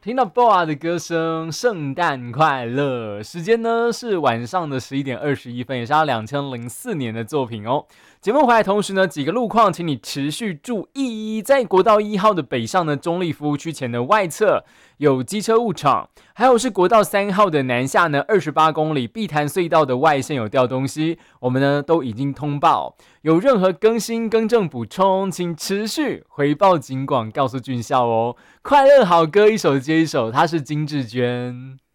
听到 BoA 的歌声，圣诞快乐！时间呢是晚上的11:21，也是他2004年的作品哦。节目回来同时呢，几个路况，请你持续注意。在国道1号的北上呢，中立服务区前的外侧有机车误闯，还有是国道3号的南下呢，28公里碧潭隧道的外线有掉东西，我们呢都已经通报。有任何更新、更正、补充，请持续回报警广，告诉军校哦。快乐好歌一首接一首，他是金志娟。